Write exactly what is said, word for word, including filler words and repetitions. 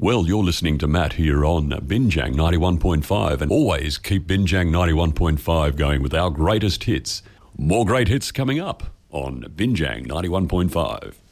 Well, you're listening to Matt here on Binjang ninety-one point five, and always keep Binjang ninety-one point five going with our greatest hits. More great hits coming up on Binjang ninety-one point five.